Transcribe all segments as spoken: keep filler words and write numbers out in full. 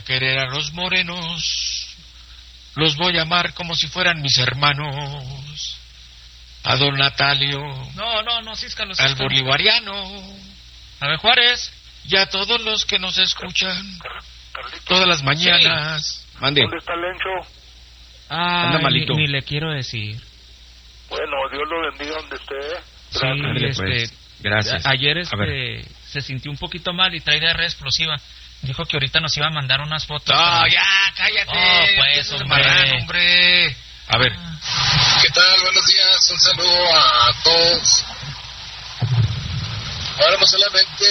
Querer a los morenos, los voy a amar como si fueran mis hermanos. A don Natalio. No, no, no, císcalo, císcalo. Al bolivariano. A ver, Juárez. Y a todos los que nos escuchan. Carlito. Todas las mañanas. Sí. Mande. ¿Dónde está Lencho? Ah, anda malito. Ni, ni le quiero decir. Bueno, Dios lo bendiga donde esté. Sí, este, pues. Gracias. A, ayer este, se sintió un poquito mal y trae diarrea explosiva. Dijo que ahorita nos iba a mandar unas fotos. No, para... ya, cállate. Oh, pues, hombre. Marrano, hombre. A ver. ¿Qué tal? Buenos días. Un saludo a todos. Ahora no solamente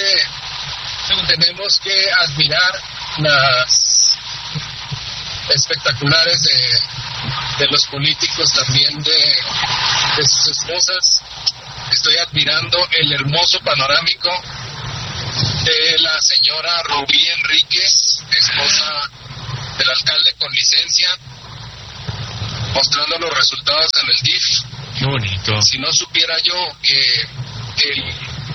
tenemos que admirar las espectaculares de, de los políticos, también de, de sus esposas. Estoy admirando el hermoso panorámico de la señora Rubí Enríquez, esposa del alcalde con licencia, mostrando los resultados en el D I F. Qué bonito. Si no supiera yo que el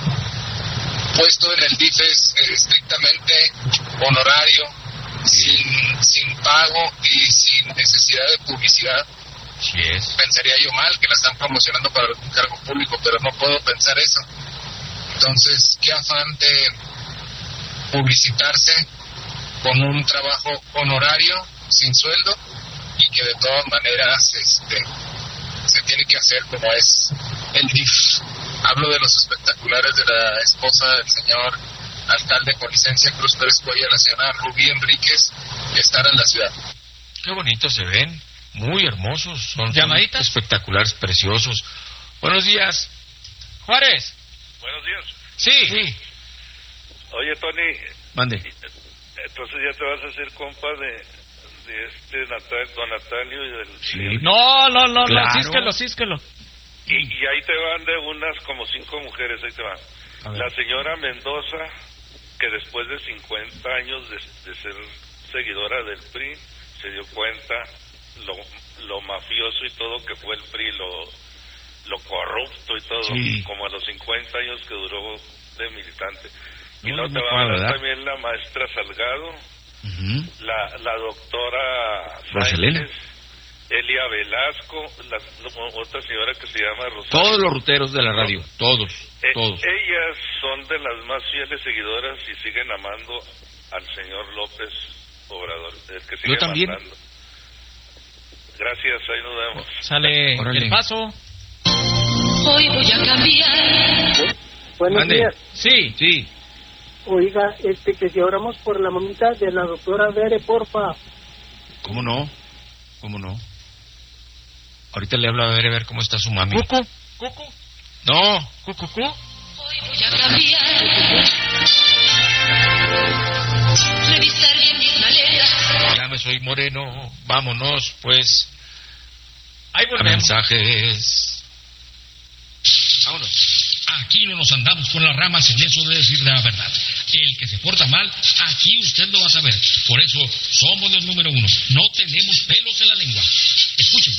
puesto en el D I F es estrictamente honorario, sí. sin, sin pago y sin necesidad de publicidad, sí es. Pensaría yo mal que la están promocionando para algún cargo público, pero no puedo pensar eso. Entonces, qué afán de publicitarse con un trabajo honorario, sin sueldo, y que de todas maneras este, se tiene que hacer como es el D I F. Hablo de los espectaculares de la esposa del señor alcalde con licencia Cruz Pérez Cuellar, la señora Rubí Enríquez, que estará en la ciudad. Qué bonitos se ven, muy hermosos, son llamaditas espectaculares, preciosos. Buenos días, Juárez. Buenos días. Sí. sí. Oye, Tony. Mande. Entonces ya te vas a hacer compa de, de este Natal, don Natalio y del... Sí. No, no, no, claro. no, císquelo, císquelo. Y, y ahí te van de unas como cinco mujeres, ahí te van. La señora Mendoza, que después de cincuenta años de, de ser seguidora del P R I, se dio cuenta lo, lo mafioso y todo que fue el P R I, lo, lo corrupto y todo, sí. como a los cincuenta años que duró de militante. Y no, luego no te va a hablar también la maestra Salgado, uh-huh. la, la doctora Roselena, Elia Velasco, la, la otra señora que se llama Rosario. Todos los ruteros de la radio, no. todos, eh, todos. Ellas son de las más fieles seguidoras y siguen amando al señor López Obrador, el que sigue Yo también. mandando. Gracias, ahí nos vemos. Sale Órale. El paso. Hoy voy a cambiar. Buenos Mande. días. Sí, sí. Oiga, este, que si oramos por la mamita de la doctora Bere, porfa. ¿Cómo no? ¿Cómo no? Ahorita le hablo a Bere a ver cómo está su mami. ¿Cucu? ¿Cucu? No. ¿Cucu? Hoy voy a cambiar. Revisar bien mis maletas. Ya me soy moreno. Vámonos, pues. Ahí volvemos. A mensajes. Vámonos. Aquí no nos andamos por las ramas en eso de decir la verdad. El que se porta mal, aquí usted lo va a saber. Por eso somos los número uno. No tenemos pelos en la lengua. Escúchenos.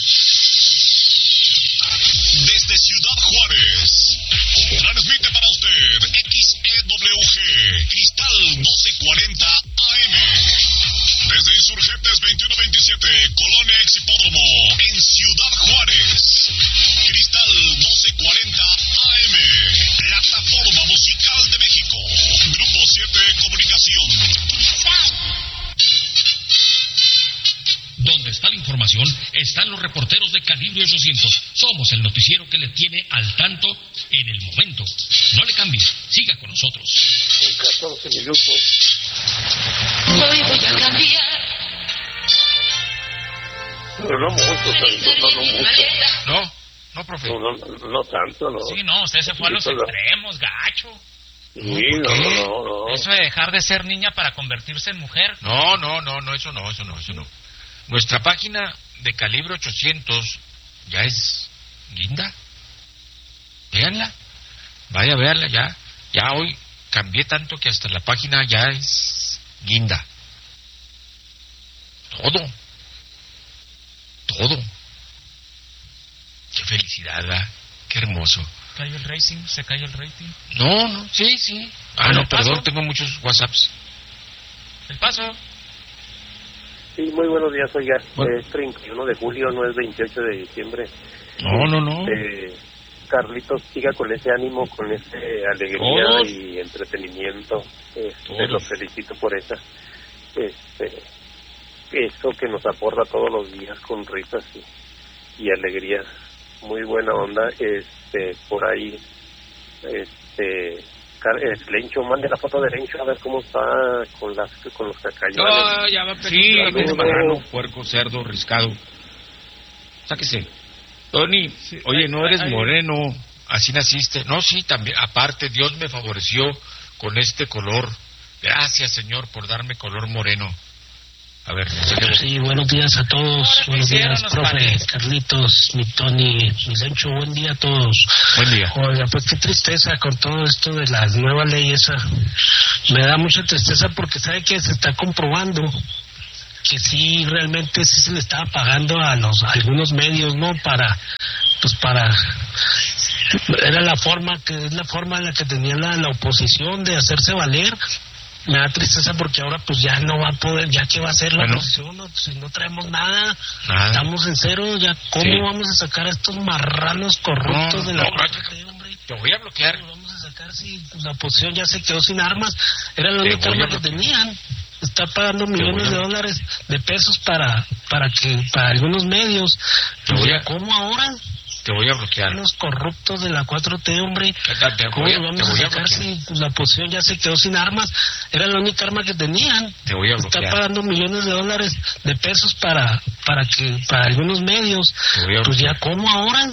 Desde Ciudad Juárez, transmite para usted X E W G, Cristal doce cuarenta A M. Desde Insurgentes veintiuno veintisiete, Colonia Exhipódromo, en Ciudad Juárez. Cristal doce cuarenta A M, plataforma musical de México. Grupo siete Comunicación. Donde está la información, están los reporteros de Calibre ochocientos. Somos el noticiero que le tiene al tanto en el momento. No le cambie, siga con nosotros. En catorce minutos. Hoy voy a cambiar. Pero no mucho, Sarito, no, no mucho. No, no, profe. No, no, no tanto, no. Sí, no, usted se fue a los extremos, gacho. Sí, no, no, no. Eso de dejar de ser niña para convertirse en mujer. No, no, no, no, eso no, eso no, eso no. Nuestra página de Calibre ochocientos ya es guinda. Véanla. Vaya, véanla ya. Ya hoy cambié tanto que hasta la página ya es guinda. Todo. Todo. Qué felicidad, ¿verdad? Qué hermoso. ¿Cayó el racing? ¿Se cayó el rating? No, no, sí, sí. Ah, no, perdón, tengo muchos WhatsApps. ¿El paso? Sí, muy buenos días, oiga. Bueno. Es treinta y uno de julio, no es veintiocho de diciembre. No, no, no. Eh, Carlitos, siga con ese ánimo, con esa alegría ¿Todos? y entretenimiento. Este, lo felicito por esa. Este, eso que nos aporta todos los días con risas y, y alegría. Muy buena onda. Este, por ahí, este... El Lencho, mande la foto de Lencho a ver cómo está con las con los cacayones. No, ya va a pedir. Sí, es marrano, puerco, cerdo, riscado. Sáquese. Tony, sí, oye, no eres moreno, así naciste. No, sí, también, aparte, Dios me favoreció con este color. Gracias, Señor, por darme color moreno. A ver, sí, buenos días a todos. Buenos días, profe, Carlitos, mi Tony, mi Lencho, buen día a todos. Buen día. Oiga, pues qué tristeza con todo esto de la nueva ley esa. Me da mucha tristeza porque sabe que se está comprobando que sí, realmente sí se le estaba pagando a los a algunos medios, ¿no? Para, pues para... Era la forma, que es la forma en la que tenía la, la oposición de hacerse valer. Me da tristeza porque ahora pues ya no va a poder, ya que va a ser la bueno. oposición, no, si no traemos nada, nada, estamos en cero, ya cómo sí. vamos a sacar a estos marranos corruptos no, de la no, no, hombre. Te voy a bloquear. Vamos a sacar si pues, la oposición ya se quedó sin armas, era la única arma que tenían. Está pagando millones de dólares de pesos para para que para algunos medios. Pues, ya, ¿cómo ahora? Te voy a bloquear. Los corruptos de la cuatro T, hombre. Te, te ¿Cómo voy a, vamos te a voy sacar a si pues, la oposición ya se quedó sin armas? Era la única arma que tenían. Te voy a bloquear. Está pagando millones de dólares de pesos para para que para algunos medios. Pues ya, ¿cómo ahora?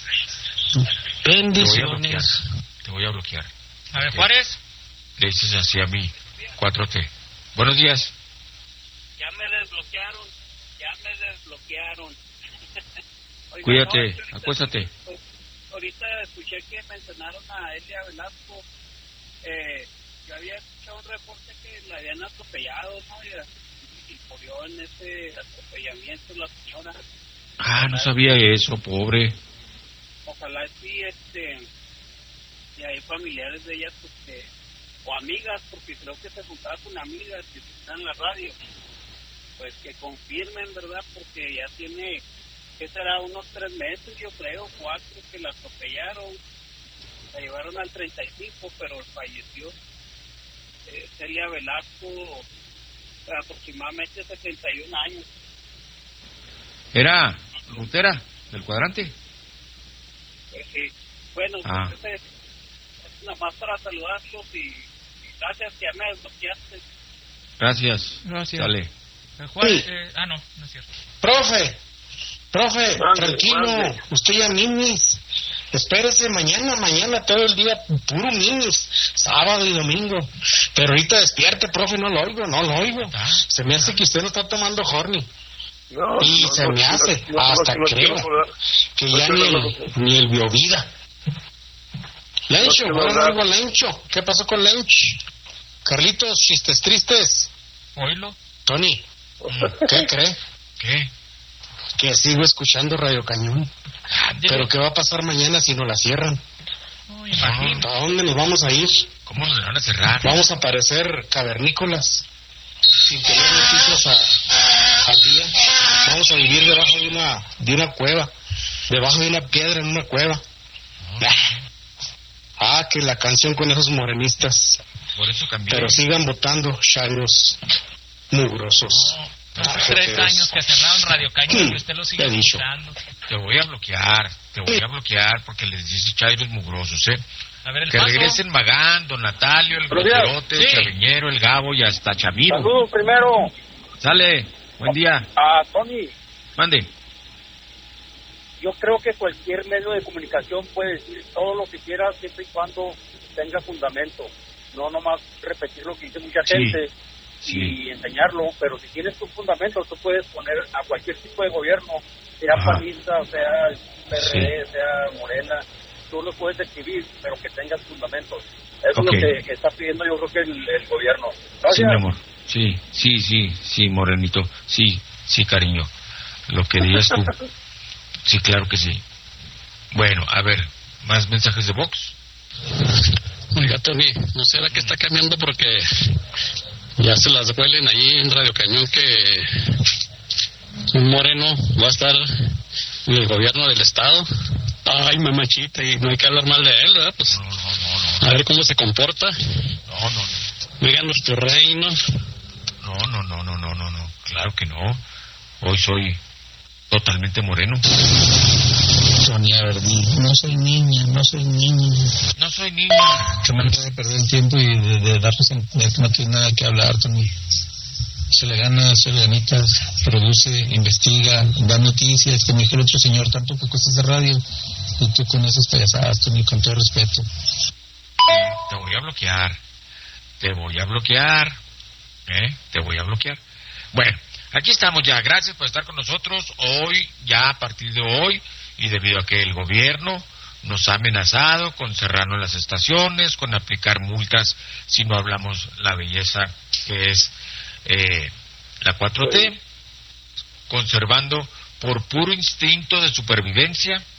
Bendiciones. Te voy a bloquear. A ver, Juárez. Le dices así a mí, cuatro T. Buenos días. Ya me desbloquearon. Ya me desbloquearon. Oiga, cuídate, no, ahorita, acuéstate. Pues, ahorita escuché que mencionaron a Elia Velasco. Eh, yo había escuchado un reporte que la habían atropellado, ¿no? Y, y murió en ese atropellamiento la señora. Ah, ojalá no sabía sí, eso, pobre. Ojalá sí, este, y hay familiares de ella, pues, que, o amigas, porque creo que se juntaba con amigas que están en la radio, pues que confirmen, ¿verdad? Porque ya tiene... que será unos tres meses, yo creo, cuatro, que la atropellaron, la llevaron al treinta y cinco, pero falleció. Eh, Celia Velasco, aproximadamente setenta y un años. ¿Era rutera del cuadrante? Pues sí. Bueno, ah. pues es, es nada más para saludarlos y, y gracias que me desbloqueaste. Gracias. Gracias. Dale. Juan, sí. eh, ah, no, no es cierto. Profe. Profe, mande, tranquilo, mande. Usted ya minis, espérese mañana, mañana todo el día, puro minis, sábado y domingo, pero ahorita despierte, profe, no lo oigo, no lo oigo, ¿Ah? Se me hace que usted no está tomando horny, no, y no, se no, me no, hace, no, hasta no, no, creo, no, no, que no, ya no, ni, no, el, no, ni el biovida. Lencho, no, ahora no, algo a Lencho, ¿qué pasó con Lench? Carlitos, chistes tristes. Oílo. Tony, ¿qué cree? ¿Qué? Que sigo escuchando Radio Cañón. Pero ¿qué va a pasar mañana si no la cierran? Oh, ¿A dónde nos vamos a ir? ¿Cómo nos van a cerrar? Vamos a parecer cavernícolas, sin tener noticias a, al día. Vamos a vivir debajo de una de una cueva, debajo de una piedra en una cueva. Oh. Ah, que la canción con esos morenistas. Por eso cambié. Pero sigan votando, changos mugrosos. Oh. Hace tres años que cerraron Radio Cañón y usted lo sigue escuchando. Te voy a bloquear, te voy a bloquear porque les dice chairos mugrosos, ¿eh? A ver, el que paso. Regresen Magán, Don Natalio, el Groterote, sí. El Chaveñero, el Gabo y hasta Chaviro. Saludos primero. Sale, buen día. Ah, Tony. Mande. Yo creo que cualquier medio de comunicación puede decir todo lo que quiera siempre y cuando tenga fundamento. No nomás repetir lo que dice mucha gente. Sí. Sí. Y enseñarlo, pero si tienes tu fundamento, tú puedes poner a cualquier tipo de gobierno, sea panista, sea P R D, sí. sea Morena, tú lo puedes escribir, pero que tengas fundamentos. Eso okay. es lo que, que está pidiendo yo creo que el, el gobierno. Gracias. Sí, mi amor. Sí, sí, sí, sí, Morenito. Sí, sí, cariño. Lo que digas tú. Sí, claro que sí. Bueno, a ver, ¿más mensajes de Vox? Oiga, Tony, ¿no será que está cambiando porque ya se las huelen ahí en Radio Cañón que un moreno va a estar en el gobierno del estado. Ay, mamachita, y no hay que hablar mal de él, ¿verdad? Pues, no, no, no, no. A ver cómo se comporta. No, no, no. Vengan nuestro reino. No, no, no, no, no, no, no. Claro que no. Hoy soy totalmente moreno. Sonia Verdí, no soy niña, no soy niña. No soy niña. Que me puede perder el tiempo y de, de darles en, de que no tiene nada que hablar, Tony. Se le gana, se le ganitas, produce, investiga, da noticias, como dijo el otro señor, tanto que cosas de radio, y tú con esas payasadas, Tony, con todo respeto. Te voy a bloquear, te voy a bloquear, ¿eh? Te voy a bloquear. Bueno, aquí estamos ya, gracias por estar con nosotros hoy, ya a partir de hoy, y debido a que el gobierno nos ha amenazado con cerrarnos las estaciones, con aplicar multas si no hablamos la belleza que es eh, la cuatro T, conservando por puro instinto de supervivencia